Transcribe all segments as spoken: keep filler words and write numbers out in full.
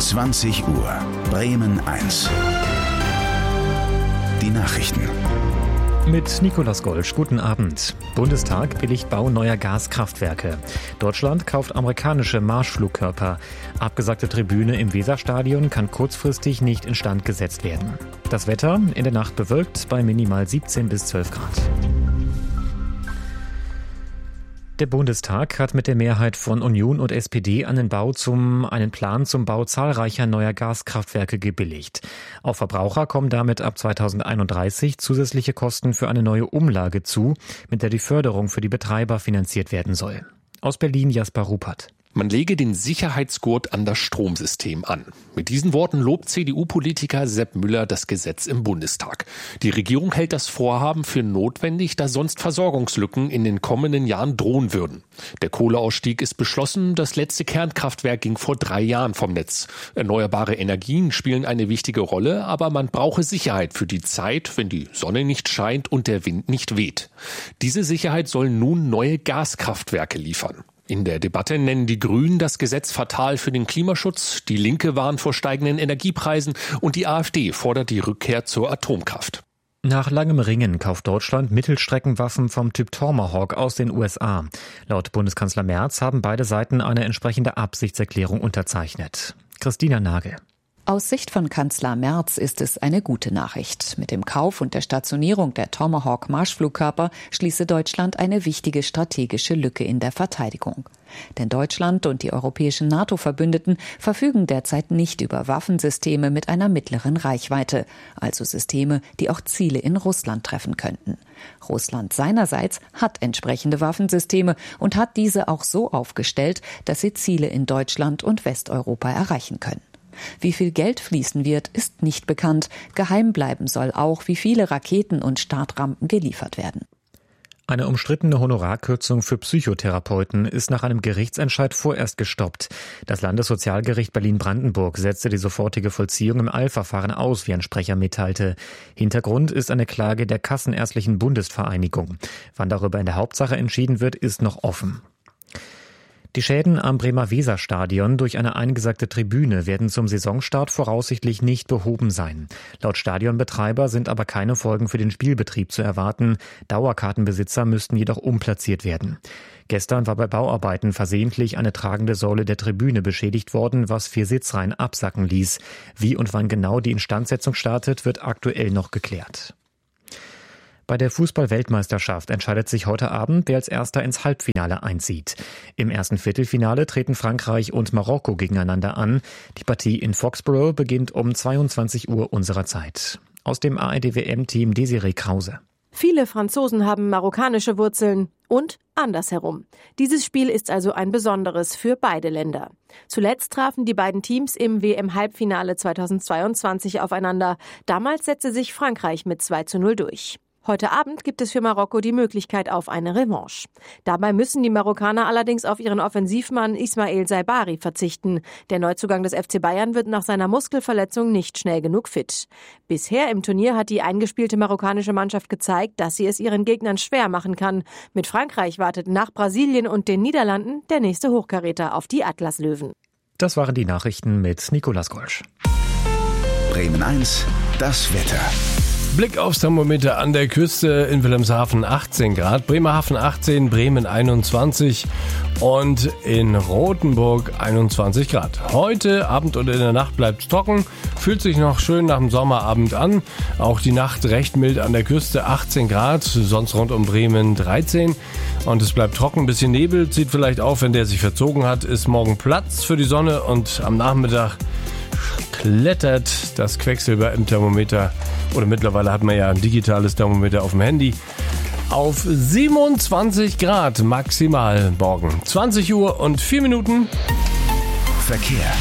zwanzig Uhr. Bremen eins. Die Nachrichten. Mit Nikolaus Golsch, guten Abend. Bundestag billigt Bau neuer Gaskraftwerke. Deutschland kauft amerikanische Marschflugkörper. Abgesagte Tribüne im Weserstadion kann kurzfristig nicht instand gesetzt werden. Das Wetter in der Nacht bewölkt bei minimal siebzehn bis zwölf Grad. Der Bundestag hat mit der Mehrheit von Union und S P D einen, Bau zum, einen Plan zum Bau zahlreicher neuer Gaskraftwerke gebilligt. Auf Verbraucher kommen damit ab zweitausendeinunddreißig zusätzliche Kosten für eine neue Umlage zu, mit der die Förderung für die Betreiber finanziert werden soll. Aus Berlin Jasper Ruppert. Man lege den Sicherheitsgurt an das Stromsystem an. Mit diesen Worten lobt C D U-Politiker Sepp Müller das Gesetz im Bundestag. Die Regierung hält das Vorhaben für notwendig, da sonst Versorgungslücken in den kommenden Jahren drohen würden. Der Kohleausstieg ist beschlossen, das letzte Kernkraftwerk ging vor drei Jahren vom Netz. Erneuerbare Energien spielen eine wichtige Rolle, aber man brauche Sicherheit für die Zeit, wenn die Sonne nicht scheint und der Wind nicht weht. Diese Sicherheit sollen nun neue Gaskraftwerke liefern. In der Debatte nennen die Grünen das Gesetz fatal für den Klimaschutz, die Linke warnt vor steigenden Energiepreisen und die AfD fordert die Rückkehr zur Atomkraft. Nach langem Ringen kauft Deutschland Mittelstreckenwaffen vom Typ Tomahawk aus den U S A. Laut Bundeskanzler Merz haben beide Seiten eine entsprechende Absichtserklärung unterzeichnet. Christina Nagel. Aus Sicht von Kanzler Merz ist es eine gute Nachricht. Mit dem Kauf und der Stationierung der Tomahawk-Marschflugkörper schließe Deutschland eine wichtige strategische Lücke in der Verteidigung. Denn Deutschland und die europäischen NATO-Verbündeten verfügen derzeit nicht über Waffensysteme mit einer mittleren Reichweite, also Systeme, die auch Ziele in Russland treffen könnten. Russland seinerseits hat entsprechende Waffensysteme und hat diese auch so aufgestellt, dass sie Ziele in Deutschland und Westeuropa erreichen können. Wie viel Geld fließen wird, ist nicht bekannt. Geheim bleiben soll auch, wie viele Raketen und Startrampen geliefert werden. Eine umstrittene Honorarkürzung für Psychotherapeuten ist nach einem Gerichtsentscheid vorerst gestoppt. Das Landessozialgericht Berlin-Brandenburg setzte die sofortige Vollziehung im Eilverfahren aus, wie ein Sprecher mitteilte. Hintergrund ist eine Klage der Kassenärztlichen Bundesvereinigung. Wann darüber in der Hauptsache entschieden wird, ist noch offen. Die Schäden am Bremer Weserstadion durch eine eingesagte Tribüne werden zum Saisonstart voraussichtlich nicht behoben sein. Laut Stadionbetreiber sind aber keine Folgen für den Spielbetrieb zu erwarten. Dauerkartenbesitzer müssten jedoch umplatziert werden. Gestern war bei Bauarbeiten versehentlich eine tragende Säule der Tribüne beschädigt worden, was vier Sitzreihen absacken ließ. Wie und wann genau die Instandsetzung startet, wird aktuell noch geklärt. Bei der Fußball-Weltmeisterschaft entscheidet sich heute Abend, wer als Erster ins Halbfinale einzieht. Im ersten Viertelfinale treten Frankreich und Marokko gegeneinander an. Die Partie in Foxborough beginnt um zweiundzwanzig Uhr unserer Zeit. Aus dem A R D W M-Team Desiree Krause. Viele Franzosen haben marokkanische Wurzeln und andersherum. Dieses Spiel ist also ein besonderes für beide Länder. Zuletzt trafen die beiden Teams im W M-Halbfinale zweitausendzweiundzwanzig aufeinander. Damals setzte sich Frankreich mit zwei zu null durch. Heute Abend gibt es für Marokko die Möglichkeit auf eine Revanche. Dabei müssen die Marokkaner allerdings auf ihren Offensivmann Ismail Saibari verzichten. Der Neuzugang des F C Bayern wird nach seiner Muskelverletzung nicht schnell genug fit. Bisher im Turnier hat die eingespielte marokkanische Mannschaft gezeigt, dass sie es ihren Gegnern schwer machen kann. Mit Frankreich wartet nach Brasilien und den Niederlanden der nächste Hochkaräter auf die Atlaslöwen. Das waren die Nachrichten mit Nikolaus Golsch. Bremen eins, das Wetter. Blick aufs Thermometer an der Küste in Wilhelmshaven achtzehn Grad, Bremerhaven achtzehn, Bremen einundzwanzig und in Rothenburg einundzwanzig Grad. Heute Abend und in der Nacht bleibt es trocken, fühlt sich noch schön nach dem Sommerabend an. Auch die Nacht recht mild an der Küste, achtzehn Grad, sonst rund um Bremen dreizehn. Und es bleibt trocken, ein bisschen Nebel, zieht vielleicht auf, wenn der sich verzogen hat, ist morgen Platz für die Sonne und am Nachmittag klettert das Quecksilber im Thermometer, oder mittlerweile hat man ja ein digitales Thermometer auf dem Handy, auf siebenundzwanzig Grad maximal morgen. zwanzig Uhr und vier Minuten. Verkehr.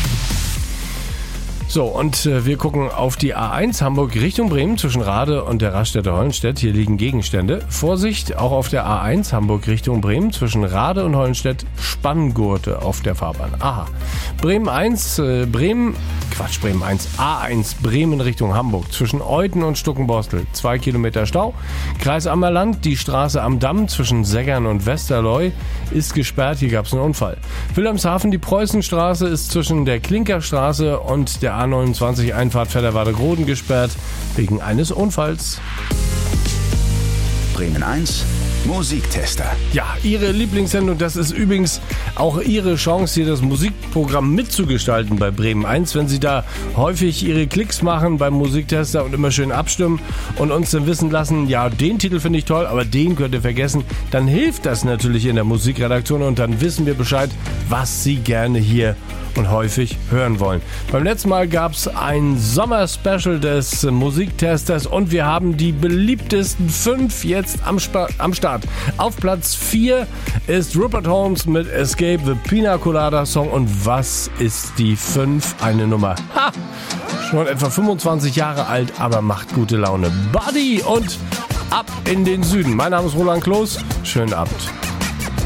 So, und äh, wir gucken auf die A eins Hamburg Richtung Bremen zwischen Rade und der Raststätte Hollenstedt. Hier liegen Gegenstände. Vorsicht, auch auf der A eins Hamburg Richtung Bremen zwischen Rade und Hollenstedt Spanngurte auf der Fahrbahn. Aha. Bremen eins, äh, Bremen Quatsch, Bremen eins, A eins, Bremen Richtung Hamburg, zwischen Euthen und Stuckenborstel, zwei Kilometer Stau. Kreis Ammerland, die Straße am Damm zwischen Seggern und Westerleu ist gesperrt, hier gab es einen Unfall. Wilhelmshaven, die Preußenstraße ist zwischen der Klinkerstraße und der A neunundzwanzig Einfahrt Vellerwade-Groden gesperrt, wegen eines Unfalls. Bremen eins Musiktester. Ja, Ihre Lieblingssendung, das ist übrigens auch Ihre Chance, hier das Musikprogramm mitzugestalten bei Bremen eins, wenn Sie da häufig Ihre Klicks machen beim Musiktester und immer schön abstimmen und uns dann wissen lassen, ja, den Titel finde ich toll, aber den könnt ihr vergessen, dann hilft das natürlich in der Musikredaktion und dann wissen wir Bescheid, was Sie gerne hier und häufig hören wollen. Beim letzten Mal gab es ein Sommer-Special des Musiktesters und wir haben die beliebtesten fünf jetzt am, Sp- am Start. Auf Platz vier ist Rupert Holmes mit Escape, the Pina Colada Song. Und was ist die fünf? Eine Nummer. Ha! Schon etwa fünfundzwanzig Jahre alt, aber macht gute Laune. Buddy und ab in den Süden. Mein Name ist Roland Kloß. Schönen Abend.